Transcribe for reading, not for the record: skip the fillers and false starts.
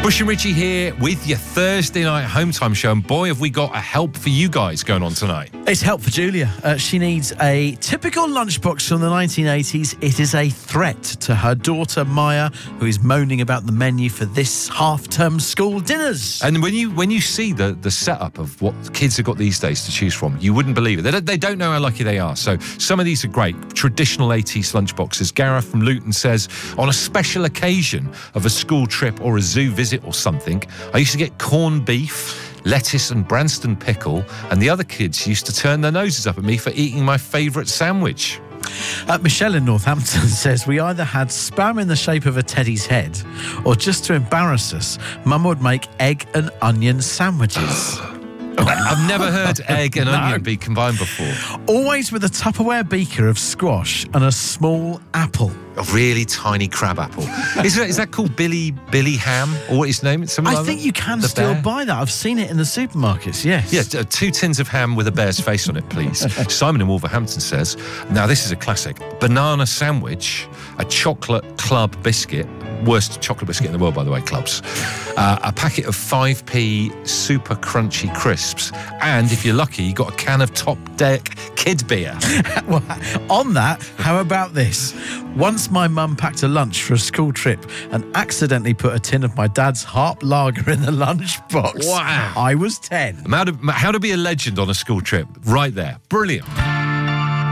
Bush and Richie here with your Thursday night home time show, and boy, have we got a help for you guys going on tonight. It's help for Julia. She needs a typical lunchbox from the 1980s. It is a threat to her daughter Maya, who is moaning about the menu for this half-term school dinners. And when you see the setup of what kids have got these days to choose from, you wouldn't believe it. They don't know how lucky they are. So some of these are great, traditional 80s lunchboxes. Gareth from Luton says, on a special occasion of a school trip or a zoo visit or something, I used to get corned beef, lettuce and Branston pickle, and the other kids used to turn their noses up at me for eating my favourite sandwich. Michelle in Northampton says, we either had spam in the shape of a teddy's head, or just to embarrass us, Mum would make egg and onion sandwiches. I've never heard egg and onion be combined before. Always with a Tupperware beaker of squash and a small apple. A really tiny crab apple. Is that called Billy Ham, or what is his name? I think you can still buy that. I've seen it in the supermarkets, yes. Yeah, 2 tins of ham with a bear's face on it, please. Simon in Wolverhampton says, now this is a classic, banana sandwich, a chocolate club biscuit, worst chocolate biscuit in the world, by the way, Clubs, a packet of 5p super crunchy crisps, and if you're lucky, you got a can of Top Deck kid beer. Well, on that, how about this? Once my mum packed a lunch for a school trip and accidentally put a tin of my dad's Harp Lager in the lunchbox. Wow. I was 10. How to be a legend on a school trip. Right there. Brilliant.